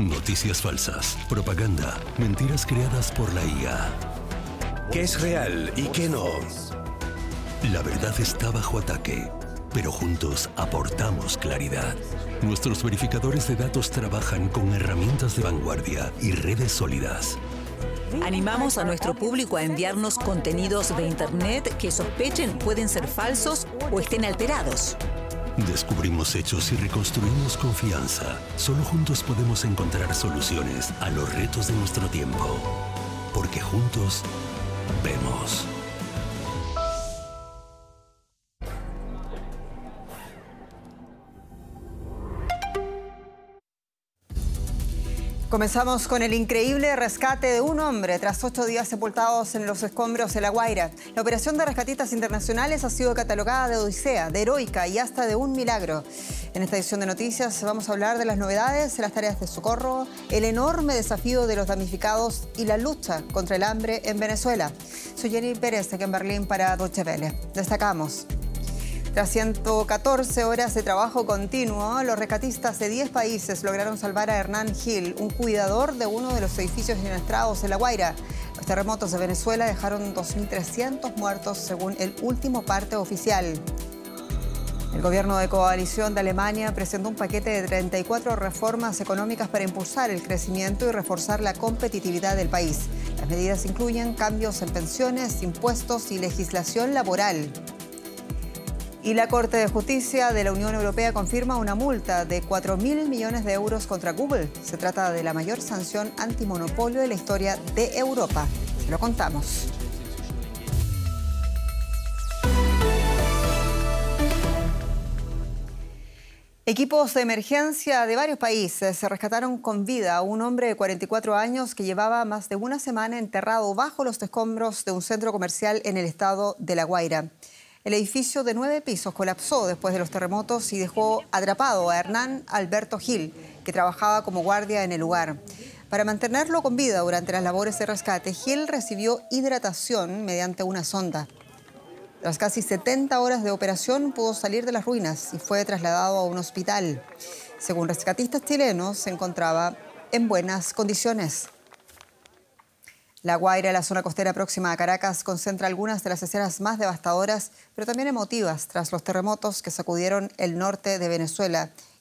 Noticias falsas, propaganda, mentiras creadas por la IA. ¿Qué es real y qué no? La verdad está bajo ataque, pero juntos aportamos claridad. Nuestros verificadores de datos trabajan con herramientas de vanguardia y redes sólidas. Animamos a nuestro público a enviarnos contenidos de Internet que sospechen pueden ser falsos o estén alterados. Descubrimos hechos y reconstruimos confianza. Solo juntos podemos encontrar soluciones a los retos de nuestro tiempo. Porque juntos vemos. Comenzamos con el increíble rescate de un hombre tras 8 días sepultados en los escombros de La Guaira. La operación de rescatistas internacionales ha sido catalogada de odisea, de heroica y hasta de un milagro. En esta edición de noticias vamos a hablar de las novedades, las tareas de socorro, el enorme desafío de los damnificados y la lucha contra el hambre en Venezuela. Soy Jenny Pérez, aquí en Berlín para Deutsche Welle. Destacamos. Tras 114 horas de trabajo continuo, los rescatistas de 10 países lograron salvar a Hernán Gil, un cuidador de uno de los edificios siniestrados en La Guaira. Los terremotos de Venezuela dejaron 2.300 muertos, según el último parte oficial. El gobierno de coalición de Alemania presentó un paquete de 34 reformas económicas para impulsar el crecimiento y reforzar la competitividad del país. Las medidas incluyen cambios en pensiones, impuestos y legislación laboral. Y la Corte de Justicia de la Unión Europea confirma una multa de 4.000 millones de euros contra Google. Se trata de la mayor sanción antimonopolio de la historia de Europa. Se lo contamos. Equipos de emergencia de varios países se rescataron con vida a un hombre de 44 años que llevaba más de una semana enterrado bajo los escombros de un centro comercial en el estado de La Guaira. El edificio de 9 pisos colapsó después de los terremotos y dejó atrapado a Hernán Alberto Gil, que trabajaba como guardia en el lugar. Para mantenerlo con vida durante las labores de rescate, Gil recibió hidratación mediante una sonda. Tras casi 70 horas de operación, pudo salir de las ruinas y fue trasladado a un hospital. Según rescatistas chilenos, se encontraba en buenas condiciones. La Guaira, la zona costera próxima a Caracas, concentra algunas de las escenas más devastadoras, pero también emotivas, tras los terremotos que sacudieron el norte de Venezuela